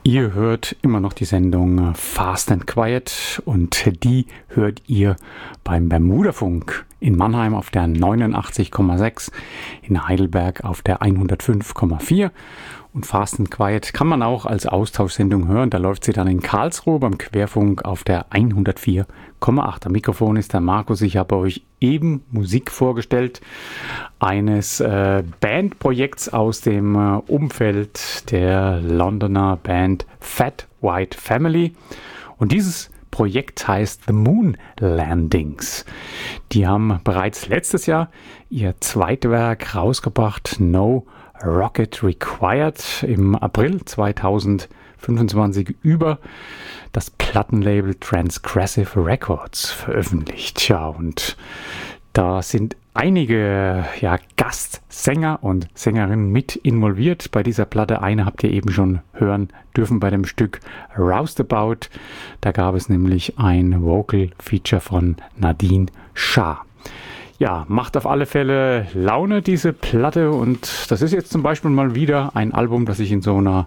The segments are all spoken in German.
Ihr hört immer noch die Sendung Fast and Quiet und die hört ihr beim Bermudafunk in Mannheim auf der 89,6, in Heidelberg auf der 105,4 und Fast and Quiet kann man auch als Austauschsendung hören. Da läuft sie dann in Karlsruhe beim Querfunk auf der 104,8. Am Mikrofon ist der Markus. Ich habe euch eben Musik vorgestellt eines Bandprojekts aus dem Umfeld der Londoner Band Fat White Family. Und dieses Projekt heißt The Moon Landings. Die haben bereits letztes Jahr ihr Zweitwerk rausgebracht, No Rocket Required, im April 2025 über das Plattenlabel Transgressive Records veröffentlicht. Ja, und da sind einige Gastsänger und Sängerinnen mit involviert bei dieser Platte. Eine habt ihr eben schon hören dürfen bei dem Stück Roustabout. Da gab es nämlich ein Vocal Feature von Nadine Shah. Ja, macht auf alle Fälle Laune, diese Platte. Und das ist jetzt zum Beispiel mal wieder ein Album, das ich in so einer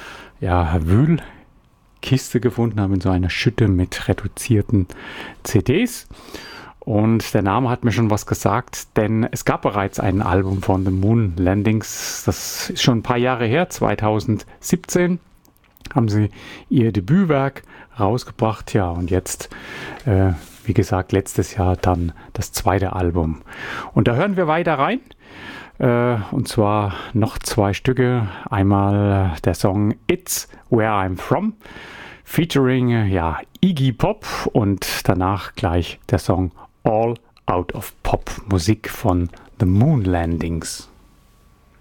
Wühlkiste gefunden habe, in so einer Schütte mit reduzierten CDs. Und der Name hat mir schon was gesagt, denn es gab bereits ein Album von The Moon Landings. Das ist schon ein paar Jahre her, 2017 haben sie ihr Debütwerk rausgebracht. Ja, und jetzt, wie gesagt, letztes Jahr dann das zweite Album. Und da hören wir weiter rein. Und zwar noch zwei Stücke. Einmal der Song It's Where I'm From, featuring Iggy Pop, und danach gleich der Song All Out of Pop, Musik von The Moon Landings.